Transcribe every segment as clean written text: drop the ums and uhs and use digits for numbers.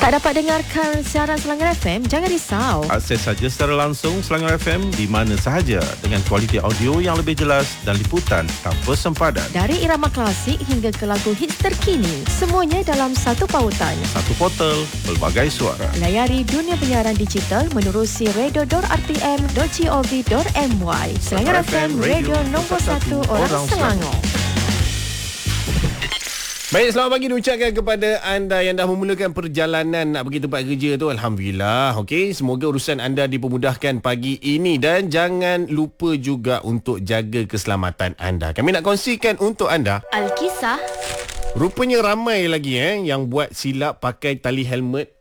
Tak dapat dengarkan siaran Selangor FM? Jangan risau. Akses saja secara langsung Selangor FM di mana sahaja dengan kualiti audio yang lebih jelas dan liputan tanpa sempadan. Dari irama klasik hingga ke lagu hits terkini, semuanya dalam satu pautan. Satu portal, pelbagai suara. Layari dunia penyiaran digital menerusi radio.rtm.gov.my. Selangor FM, radio nombor 1 orang Selangor. Baik, selamat pagi diucapkan kepada anda yang dah memulakan perjalanan nak pergi tempat kerja tu. Alhamdulillah. Okey, semoga urusan anda dipermudahkan pagi ini dan jangan lupa juga untuk jaga keselamatan anda. Kami nak kongsikan untuk anda Alkisah. Rupanya ramai lagi yang buat silap pakai tali helmet.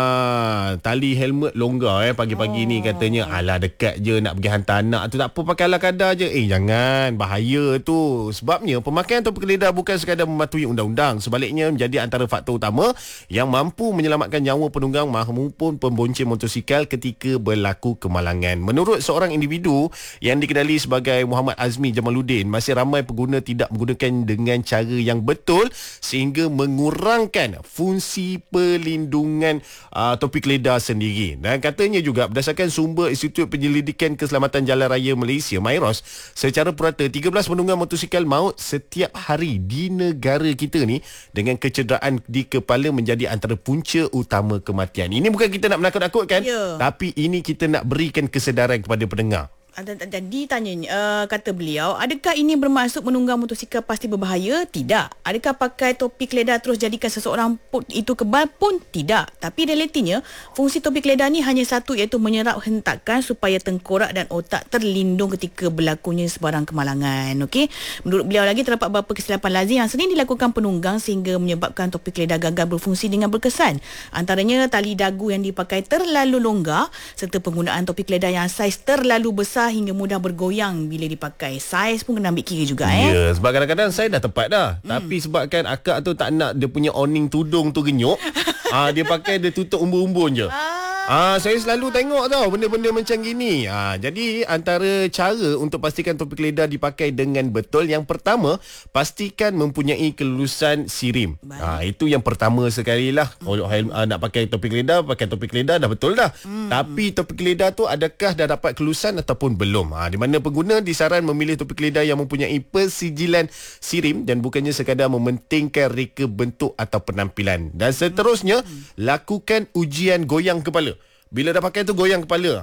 Tali helmet longgar pagi-pagi ni katanya. Alah, dekat je nak pergi hantar anak tu, tak apa pakailah kadar je. Jangan, bahaya tu. Sebabnya pemakaian topik lidah bukan sekadar mematuhi undang-undang, sebaliknya menjadi antara faktor utama yang mampu menyelamatkan nyawa penunggang maupun pembonceng motosikal ketika berlaku kemalangan. Menurut seorang individu yang dikenali sebagai Muhammad Azmi Jamaluddin, masih ramai pengguna tidak menggunakan dengan cara yang betul sehingga mengurangkan fungsi pelindungan topik lidah sendiri. Dan katanya juga berdasarkan sumber Institut Penyelidikan Keselamatan Jalan Raya Malaysia MIROS, secara purata 13 penunggang motosikal maut setiap hari di negara kita ni dengan kecederaan di kepala menjadi antara punca utama kematian. Ini bukan kita nak menakut-nakutkan, tapi ini kita nak berikan kesedaran kepada pendengar. Jadi tanya, kata beliau, adakah ini bermaksud menunggang motosikal pasti berbahaya? Tidak. Adakah pakai topi keledar terus jadikan seseorang pun itu kebal? Pun tidak. Tapi realitinya, fungsi topi keledar ni hanya satu, iaitu menyerap hentakan supaya tengkorak dan otak terlindung ketika berlakunya sebarang kemalangan. Okey. Menurut beliau lagi, terdapat beberapa kesilapan lazim yang sering dilakukan penunggang sehingga menyebabkan topi keledar gagal berfungsi dengan berkesan. Antaranya tali dagu yang dipakai terlalu longgar serta penggunaan topi keledar yang saiz terlalu besar hingga mudah bergoyang bila dipakai. Saiz pun kena ambil kira juga. Ya, sebab kadang-kadang saya dah tepat dah. Tapi sebabkan akak tu tak nak dia punya awning tudung tu genyuk, dia pakai dia tutup umbun-umbun je. Saya selalu tengok tau benda-benda macam gini. Jadi antara cara untuk pastikan topi keledar dipakai dengan betul, yang pertama, pastikan mempunyai kelulusan SIRIM. Itu yang pertama sekali lah. Kalau nak pakai topi keledar dah betul dah. Tapi topi keledar tu adakah dah dapat kelulusan ataupun belum? Di mana pengguna disaran memilih topi keledar yang mempunyai persijilan SIRIM dan bukannya sekadar mementingkan reka bentuk atau penampilan. Dan seterusnya, lakukan ujian goyang kepala. Bila dah pakai tu goyang kepala.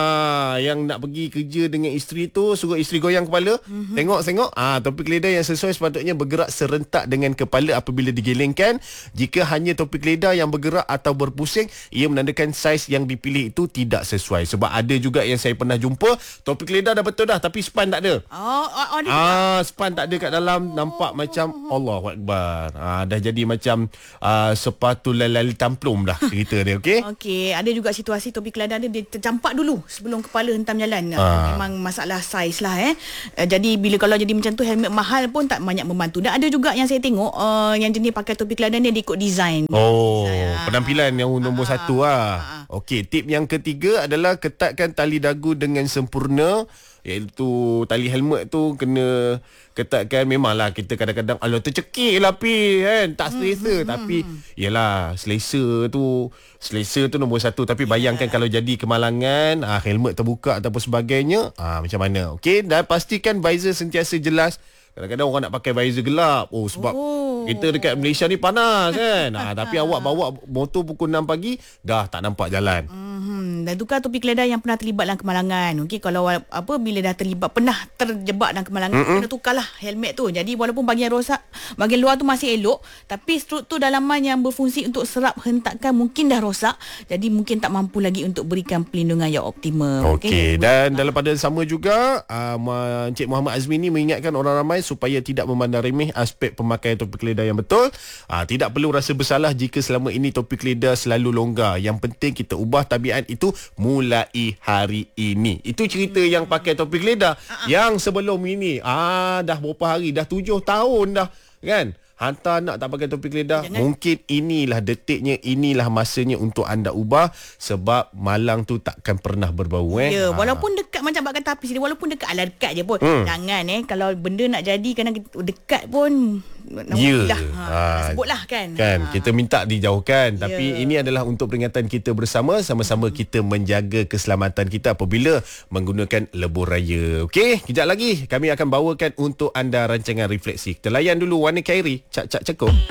Yang nak pergi kerja dengan isteri tu, suruh isteri goyang kepala. Tengok-tengok. Topi keledar yang sesuai sepatutnya bergerak serentak dengan kepala apabila digelengkan. Jika hanya topi keledar yang bergerak atau berpusing, ia menandakan saiz yang dipilih itu tidak sesuai. Sebab ada juga yang saya pernah jumpa, topi keledar dah betul dah, tapi span tak ada. Span tak ada kat dalam. Nampak macam Allahuakbar. Dah jadi macam sepatu lali tamplum dah cerita dia. Okey, ada juga situasi topi keledar dia tercampak dulu sebelum kepala hentam jalan. Memang masalah saiz lah. Jadi bila kalau jadi macam tu, helmet mahal pun tak banyak membantu. Dan ada juga yang saya tengok yang jenis pakai topi keledar ni dia ikut design. Penampilan yang nombor satu lah. Okey, tip yang ketiga adalah ketatkan tali dagu dengan sempurna. Iaitu tali helmet tu kena ketatkan. Memanglah kita kadang-kadang tercekik lah kan, tak selesa. Tapi yelah, selesa tu nombor satu. Tapi bayangkan kalau jadi kemalangan, helmet terbuka ataupun sebagainya, macam mana? Okey, dan pastikan visor sentiasa jelas. Kadang-kadang orang nak pakai visor gelap. Sebab kita dekat Malaysia ni panas kan. Tapi awak bawa motor pukul 6 pagi, dah tak nampak jalan. Dan tukar topi keledar yang pernah terlibat dalam kemalangan. Okey, kalau bila dah pernah terjebak dalam kemalangan, kena tukarlah helmet tu. Jadi walaupun bahagian rosak, bahagian luar tu masih elok, tapi struktur dalaman yang berfungsi untuk serap hentakan mungkin dah rosak. Jadi mungkin tak mampu lagi untuk berikan perlindungan yang optimum. Okey, dan dalam pada sama juga, Encik Muhammad Azmi ni mengingatkan orang ramai supaya tidak memandang remeh aspek pemakaian topi keledar yang betul. Tidak perlu rasa bersalah jika selama ini topi keledar selalu longgar. Yang penting kita ubah tabiat itu mulai hari ini. Itu cerita yang pakai topi keledar. Yang sebelum ini dah berapa hari, dah 7 tahun dah kan, hantar anak tak pakai topi keledar. Mungkin inilah detiknya, inilah masanya untuk anda ubah. Sebab malang tu takkan pernah berbau. Walaupun dekat, macam abang kata api sini, walaupun dekat, dekat je pun. Jangan kalau benda nak jadi, kadang dekat pun Ya. Sebutlah kan. Kita minta dijauhkan, tapi ini adalah untuk peringatan kita bersama, sama-sama kita menjaga keselamatan kita apabila menggunakan lebuh raya. Okey, kejap lagi kami akan bawakan untuk anda rancangan refleksi. Kita layan dulu Warna Khairi, Cak Cak Cekung.